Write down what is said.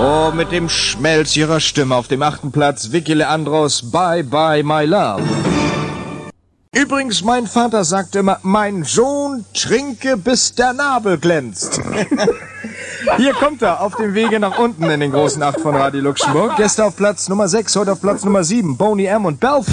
Oh, mit dem Schmelz ihrer Stimme auf dem 8. Platz Vicky Leandros Bye Bye My Love. Übrigens, mein Vater sagte immer, mein Sohn, trinke bis der Nabel glänzt. Hier kommt er, auf dem Wege nach unten in den großen 8 von Radio Luxemburg. Gäste auf Platz Nummer 6, heute auf Platz Nummer 7, Boney M. und Belfast.